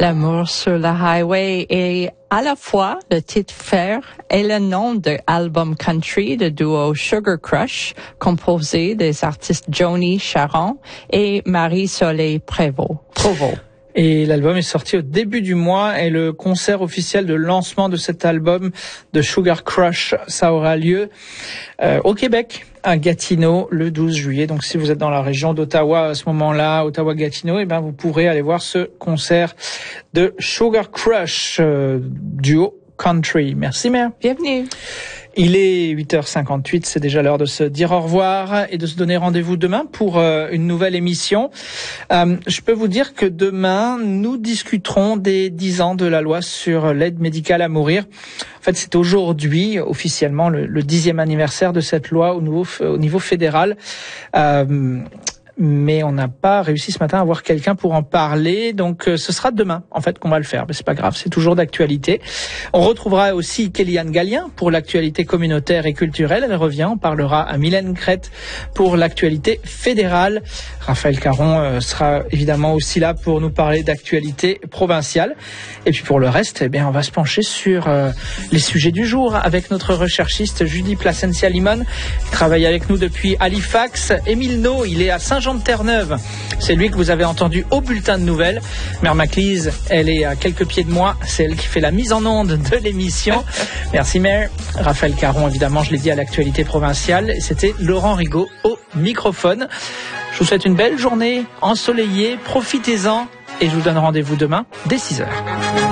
L'amour sur le highway est à la fois le titre phare et le nom de l'album country de duo Sugar Crush, composé des artistes Joni Charon et Marie-Soleil Provost. Et l'album est sorti au début du mois et le concert officiel de lancement de cet album de Sugar Crush, ça aura lieu au Québec, à Gatineau, le 12 juillet. Donc si vous êtes dans la région d'Ottawa à ce moment-là, Ottawa-Gatineau, eh ben vous pourrez aller voir ce concert de Sugar Crush, duo country. Merci Mère. Bienvenue. Il est 8h58, c'est déjà l'heure de se dire au revoir et de se donner rendez-vous demain pour une nouvelle émission. Je peux vous dire que demain, nous discuterons des 10 ans de la loi sur l'aide médicale à mourir. En fait, c'est aujourd'hui officiellement le 10e anniversaire de cette loi au niveau fédéral. Mais on n'a pas réussi ce matin à avoir quelqu'un pour en parler, donc ce sera demain en fait qu'on va le faire, mais c'est pas grave, c'est toujours d'actualité. On retrouvera aussi Kéliane Gallien pour l'actualité communautaire et culturelle, elle revient, on parlera à Mylène Crête pour l'actualité fédérale. Raphaël Caron sera évidemment aussi là pour nous parler d'actualité provinciale, et puis pour le reste, eh bien on va se pencher sur les sujets du jour avec notre recherchiste Judy Placencia-Limon, qui travaille avec nous depuis Halifax. Émile No, il est à Saint-Jean-de-Terre-Neuve. C'est lui que vous avez entendu au bulletin de nouvelles. Mère Maclise, elle est à quelques pieds de moi. C'est elle qui fait la mise en onde de l'émission. Merci Mère. Raphaël Caron, évidemment, je l'ai dit, à l'actualité provinciale. Et c'était Laurent Rigaud au microphone. Je vous souhaite une belle journée ensoleillée. Profitez-en. Et je vous donne rendez-vous demain dès 6h.